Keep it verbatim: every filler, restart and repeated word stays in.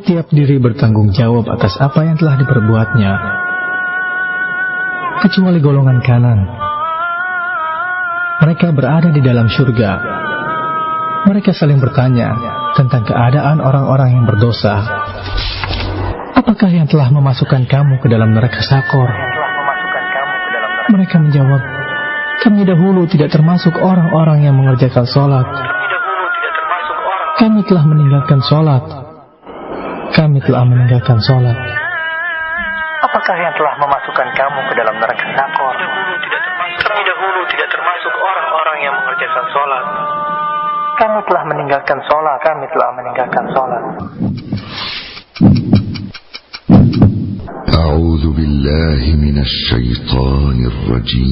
Setiap diri bertanggung jawab atas apa yang telah diperbuatnya, kecuali golongan kanan. Mereka berada di dalam surga. Mereka saling bertanya tentang keadaan orang-orang yang berdosa. Apakah yang telah memasukkan kamu ke dalam neraka Sakor? Mereka menjawab, kami dahulu tidak termasuk orang-orang yang mengerjakan sholat. Kami telah meninggalkan sholat. Kami telah meninggalkan sholat. Apakah yang telah memasukkan kamu ke dalam neraka Sakor? Kami dahulu tidak termasuk orang-orang yang mengerjakan sholat. Kami telah meninggalkan sholat. Kami telah meninggalkan sholat. A'udzu billahi minasy syaithanir rajim.